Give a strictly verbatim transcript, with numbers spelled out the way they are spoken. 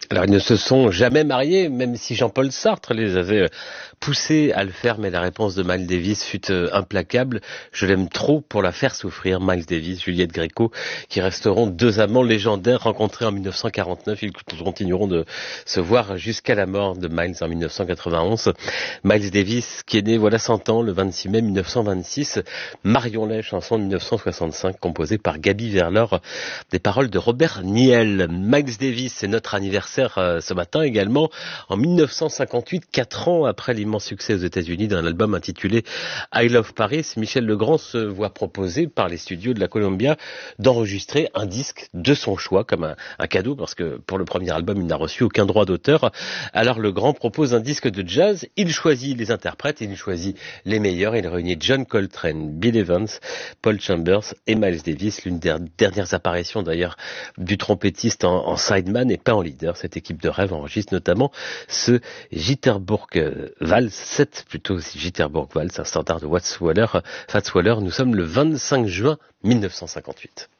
Alors, ils ne se sont jamais mariés, même si Jean-Paul Sartre les avait poussés à le faire, mais la réponse de Miles Davis fut implacable. Je l'aime trop pour la faire souffrir. Miles Davis, Juliette Gréco, qui resteront deux amants légendaires rencontrés en mille neuf cent quarante-neuf. Ils continueront de se voir jusqu'à la mort de Miles en mille neuf cent quatre-vingt-onze. Miles Davis, qui est né, voilà cent ans, le vingt-six mai mille neuf cent vingt-six. Marion Lay, chanson de mille neuf cent soixante-cinq, composée par Gaby Verlor, des paroles de Robert Niel. Miles Davis, c'est notre anniversaire ce matin également. En mille neuf cent cinquante-huit, quatre ans après l'immense succès aux États-Unis d'un album intitulé I Love Paris, Michel Legrand se voit proposer par les studios de la Columbia d'enregistrer un disque de son choix, comme un, un cadeau, parce que pour le premier album, il n'a reçu aucun droit d'auteur. Alors Legrand propose un disque de jazz, il choisit les interprètes, il choisit les meilleurs, il réunit John Coltrane, Bill Evans, Paul Chambers et Miles Davis, l'une des dernières apparitions d'ailleurs du trompettiste en, en sideman et pas en leader. Cette équipe de rêve enregistre notamment ce Jitterbourg Waltz, sept plutôt Jitterbourg Waltz, un standard de Watts Waller, Fats Waller. Nous sommes le vingt-cinq juin mille neuf cent cinquante-huit.